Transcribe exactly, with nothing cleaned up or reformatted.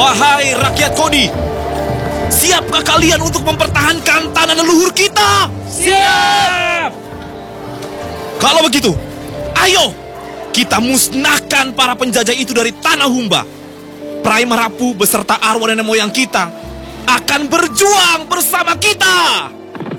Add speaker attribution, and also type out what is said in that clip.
Speaker 1: Wahai rakyat Kodi, siapkah kalian untuk mempertahankan tanah leluhur kita?
Speaker 2: Siap!
Speaker 1: Kalau begitu, ayo kita musnahkan para penjajah itu dari tanah Humba. Prai Merapu beserta arwah nenek moyang kita akan berjuang bersama kita.